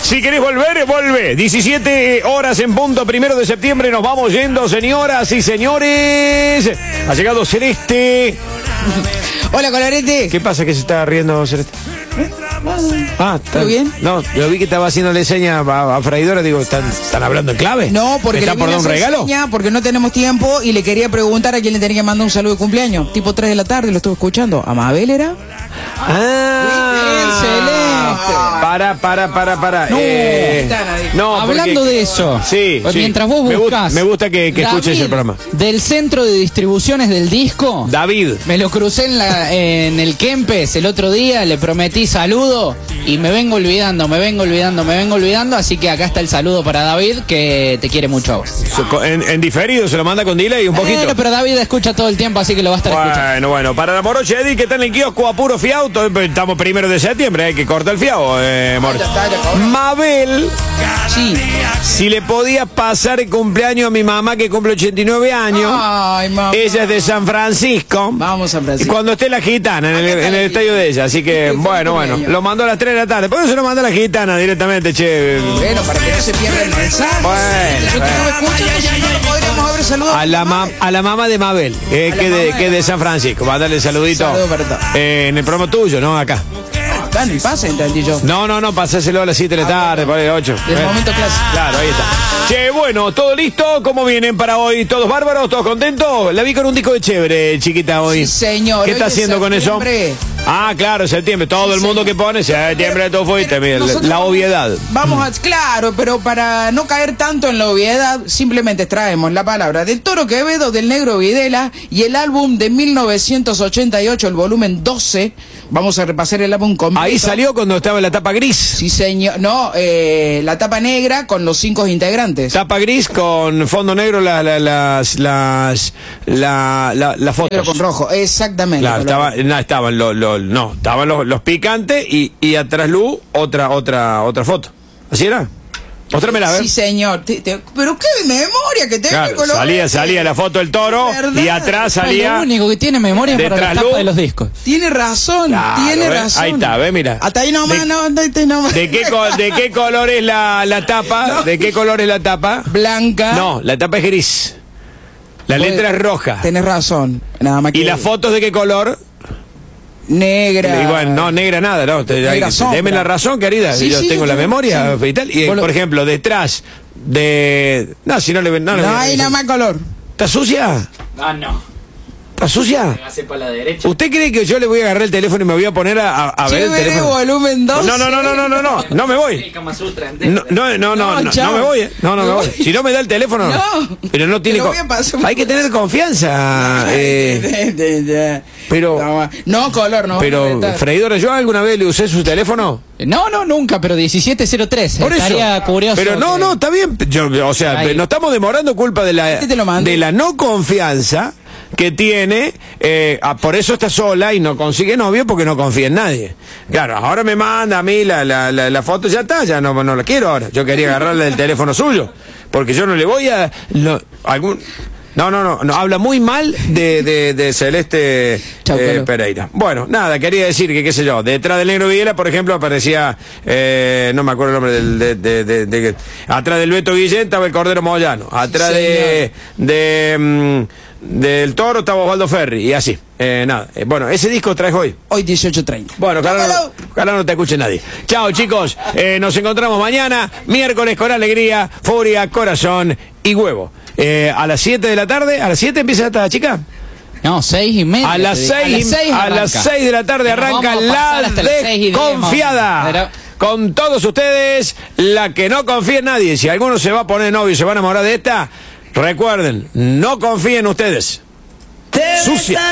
Si querés volver, volvé. 17 horas en punto, 1 de septiembre. Nos vamos yendo, señoras y señores. Ha llegado Celeste. Hola, Colorete. ¿Qué pasa que se está riendo, Celeste? ¿Todo bien? No, yo vi que estaba haciéndole seña a Freidora. Digo, ¿están hablando en clave? No, porque ¿Están por dar un regalo? Porque no tenemos tiempo y le quería preguntar a quién le tenía que mandar un saludo de cumpleaños. Tipo 3 de la tarde, lo estuve escuchando. ¿A Mabel era? Excelente. Para. No, hablando de eso, sí, mientras vos buscas, me gusta que escuches el programa. Del centro de distribuciones del disco, David. Me lo crucé en el Kempes el otro día, le prometí saludo y me vengo olvidando, así que acá está el saludo para David, que te quiere mucho a vos. En diferido, se lo manda con delay un poquito. Pero David escucha todo el tiempo, así que lo va a estar escuchando. Bueno, para la Moroche Eddy, que está en el kiosco a puro fiauto, estamos 1 de septiembre, hay que cortar el fiado, Mabel, sí. Si le podías pasar el cumpleaños a mi mamá, que cumple 89 años. Ay, mamá. Ella es de San Francisco. Vamos a San Francisco. Cuando esté la gitana en el estadio de ella, así que, bueno, lo mandó a las 3 de la tarde. ¿Por qué se lo mandó a la gitana directamente, che? Bueno, para que no se pierda el mensaje. Bueno. No podríamos haber saludado a la mamá de Mabel, que es de San Francisco. Va a darle saludito. Saludo para todos. En el programa tuyo, ¿no? Acá. Dani, pasen, tantillo. No, pasáselo a las 7 de la tarde, por ahí 8. Del momento clásico. Claro, ahí está. Che, bueno, ¿todo listo? ¿Cómo vienen para hoy? ¿Todos bárbaros? ¿Todos contentos? La vi con un disco de chévere, chiquita, hoy. Sí, señor. ¿Qué está haciendo con eso? Ah, claro, septiembre. Todo el mundo que pone, septiembre, todo fuiste. Mira, la obviedad. Vamos a... Claro, pero para no caer tanto en la obviedad, simplemente traemos la palabra del Toro Quevedo, del Negro Videla y el álbum de 1988, el volumen 12. Vamos a repasar el álbum completo. Ahí salió cuando estaba en la tapa gris. Sí, señor. No, la tapa negra con los 5 integrantes. Tapa gris con fondo negro, las fotos. Negro con rojo, exactamente. Claro, estaban los picantes y atrás luz otra foto. ¿Así era? Mostrame a ver. Sí, señor. Pero qué memoria que tengo. Claro, salía la foto del toro y atrás salía. Es lo único que tiene memoria para la tapa de los discos. Tiene razón, claro, tiene razón. Ahí está, mira. Hasta ahí nomás, nomás. ¿De qué color es la tapa? No. ¿De qué color es la tapa? Blanca. No, la tapa es gris. La letra es roja. Tenés razón. Nada más que... ¿Y las fotos de qué color? Negra. Y bueno, no, negra nada, ¿no? Deme la razón, querida. Sí, yo tengo la memoria y tal. Y, por ejemplo, detrás de... No, si no le ven... No hay nada más color. ¿Está sucia? Ah, no. ¿Está sucia? Para la derecha. ¿Usted cree que yo le voy a agarrar el teléfono y me voy a poner a ver el teléfono? Volumen 2. No me voy. No me voy, No me voy. Si no me da el teléfono, no. Pero no tiene... Hay que tener confianza. Pero... No, color, no. Pero, Freidora, ¿yo alguna vez le usé su teléfono? No, nunca, pero 1703. Por estaría eso. Curioso. Pero no, está bien. Nos estamos demorando culpa de la no confianza que tiene, por eso está sola y no consigue novio porque no confía en nadie. Claro, ahora me manda a mí la foto, ya está, ya no la quiero ahora. Yo quería agarrarle del teléfono suyo, porque yo no le voy a... No, habla muy mal de Celeste Pereira. Bueno, nada, quería decir que, qué sé yo, detrás del Negro Videla, por ejemplo, aparecía, no me acuerdo el nombre atrás del Beto Guillén estaba el Cordero Moyano, atrás del Toro estaba Osvaldo Ferri, y así. Bueno, ese disco traes hoy. Hoy 18:30. Bueno, ojalá no te escuche nadie. Chao, chicos. Nos encontramos mañana, miércoles, con alegría, furia, corazón y huevo. A las 7 de la tarde, ¿a las 7 empieza esta chica? No, 6:30. A las 6 de la tarde arranca la desconfiada. Con todos ustedes, la que no confía en nadie. Si alguno se va a poner novio y se va a enamorar de esta, recuerden, no confíen ustedes. Sucia.